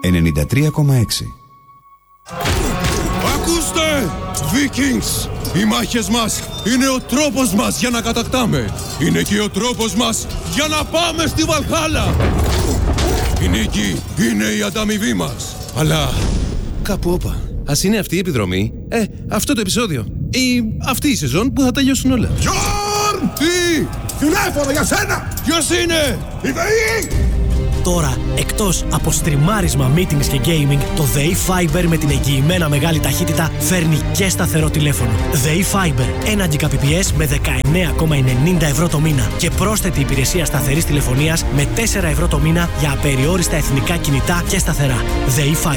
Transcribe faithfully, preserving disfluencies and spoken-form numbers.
ενενήντα τρία κόμμα έξι. Ακούστε! Vikings! Οι μάχες μας είναι ο τρόπος μας για να κατακτάμε. Είναι και ο τρόπος μας για να πάμε στη Βαλχάλα. Η νίκη είναι η ανταμοιβή μας. Αλλά κάπου όπα. Ας είναι αυτή η επιδρομή, ε, αυτό το επεισόδιο ή αυτή η σεζόν που θα τελειώσουν όλα. Γιόρν! Τι! Τηλέφωνο για σένα! Ποιος είναι? Η ΔΕΗ! Τώρα, εκτός από στριμάρισμα, meetings και gaming, το ΔΕΗ Fiber με την εγγυημένα μεγάλη ταχύτητα φέρνει και σταθερό τηλέφωνο. ΔΕΗ Fiber, ένα Gbps με δεκαεννέα κόμμα ενενήντα ευρώ το μήνα και πρόσθετη υπηρεσία σταθερής τηλεφωνίας με τέσσερα ευρώ το μήνα για απεριόριστα εθνικά κινητά και σταθερά. ΔΕΗ Fiber.